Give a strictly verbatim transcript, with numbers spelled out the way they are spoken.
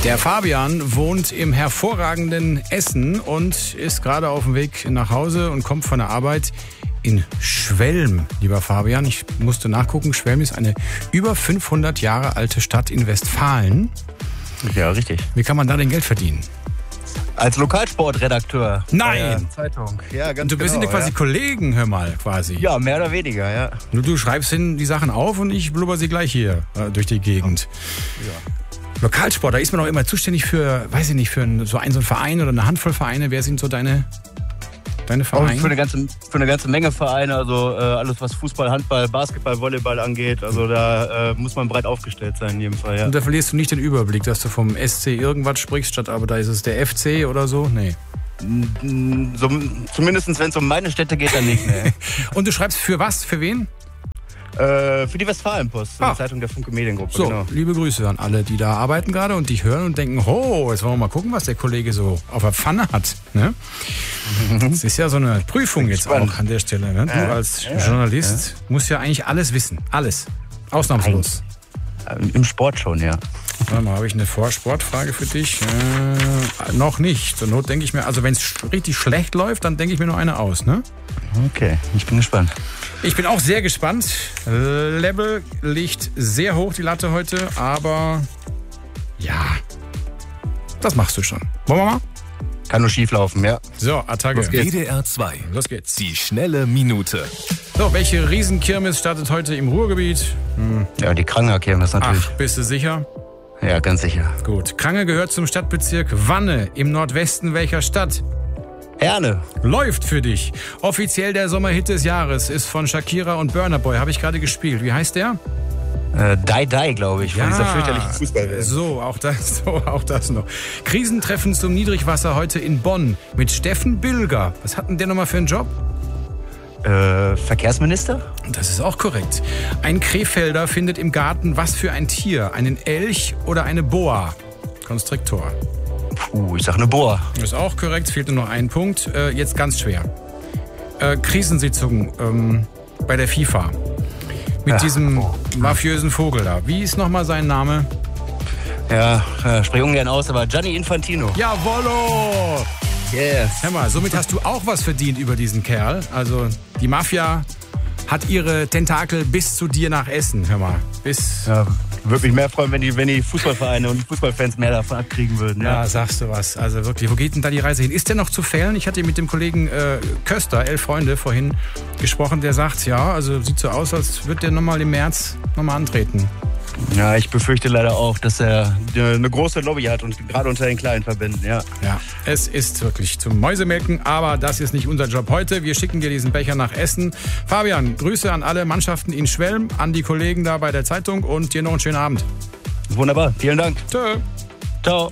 Der Fabian wohnt im hervorragenden Essen und ist gerade auf dem Weg nach Hause und kommt von der Arbeit in Schwelm, lieber Fabian. Ich musste nachgucken, Schwelm ist eine über fünfhundert Jahre alte Stadt in Westfalen. Ja, richtig. Wie kann man da denn Geld verdienen? Als Lokalsportredakteur. Nein! Zeitung. Ja, ganz Und du bist genau, ja quasi ja. Kollegen, hör mal, quasi. Ja, mehr oder weniger, ja. Nur du schreibst hin die Sachen auf und ich blubber sie gleich hier äh, durch die Gegend. Ja. Lokalsport, da ist man auch immer zuständig für, weiß ich nicht, für ein, so einen so einen Verein oder eine Handvoll Vereine. Wer sind so deine, deine Vereine? Auch für eine ganze, für eine ganze Menge Vereine, also äh, alles was Fußball, Handball, Basketball, Volleyball angeht. Also da äh, muss man breit aufgestellt sein in jedem Fall, ja. Und da verlierst du nicht den Überblick, dass du vom S C irgendwas sprichst, statt aber da ist es der F C oder so? Nee. So, zumindest wenn es um meine Städte geht, dann nicht. Nee. Und du schreibst für was? Für wen? Äh, für die Westfalenpost, Ah. die Zeitung der Funke Mediengruppe. So, Genau. liebe Grüße an alle, die da arbeiten gerade und dich hören und denken, ho, jetzt wollen wir mal gucken, was der Kollege so auf der Pfanne hat. Ne? Das ist ja so eine Prüfung jetzt Spannend. auch an der Stelle. Ne? Du Ja. als Ja. Journalist ja. musst ja eigentlich alles wissen. Alles. Ausnahmslos. Im Sport schon, ja. Warte mal, habe ich eine Vorsportfrage für dich? Äh, noch nicht. Zur Not denke ich mir, also wenn es richtig schlecht läuft, dann denke ich mir noch eine aus, ne? Okay, ich bin gespannt. Ich bin auch sehr gespannt. Level liegt sehr hoch, die Latte heute, aber ja, das machst du schon. Wollen wir mal? Kann nur schief laufen, ja. So, Attacke. W D R zwei. Los geht's. Die schnelle Minute. So, welche Riesenkirmes startet heute im Ruhrgebiet? Hm. Ja, die Kranger-Kirmes natürlich. Ach, bist du sicher? Ja, ganz sicher. Gut. Krange gehört zum Stadtbezirk Wanne im Nordwesten welcher Stadt? Herne. Läuft für dich. Offiziell der Sommerhit des Jahres ist von Shakira und Burna Boy. Habe ich gerade gespielt. Wie heißt der? Äh, Die Die, glaube ich, von dieser fürchterlichen Fußballwelt. So, auch das, so, auch das noch. Krisentreffen zum Niedrigwasser heute in Bonn mit Steffen Bilger. Was hat denn der nochmal für einen Job? Äh, Verkehrsminister? Das ist auch korrekt. Ein Krefelder findet im Garten was für ein Tier? Einen Elch oder eine Boa? Konstriktor. Puh, ich sag eine Boa. Ist auch korrekt, fehlt nur noch ein Punkt. Äh, jetzt ganz schwer. Äh, Krisensitzung ähm, bei der FIFA. Mit Ja. diesem mafiösen Vogel da. Wie ist nochmal sein Name? Ja, äh, sprich ungern aus, aber Gianni Infantino. Jawollo! Yes. Hör mal, somit hast du auch was verdient über diesen Kerl. Also die Mafia hat ihre Tentakel bis zu dir nach Essen. Hör mal, bis... Ja, würde mich mehr freuen, wenn die, wenn die Fußballvereine und die Fußballfans mehr davon abkriegen würden. Ja, Ja. sagst du was. Also wirklich, wo geht denn da die Reise hin? Ist der noch zu fällen? Ich hatte mit dem Kollegen äh, Köster, Elf Freunde, vorhin gesprochen. Der sagt, ja, also sieht so aus, als wird der nochmal im März nochmal antreten. Ja, ich befürchte leider auch, dass er eine große Lobby hat und gerade unter den kleinen Verbänden, ja. Ja, es ist wirklich zum Mäusemelken, aber das ist nicht unser Job heute. Wir schicken dir diesen Becher nach Essen. Fabian, Grüße an alle Mannschaften in Schwelm, an die Kollegen da bei der Zeitung und dir noch einen schönen Abend. Wunderbar, vielen Dank. Tschö. Ciao.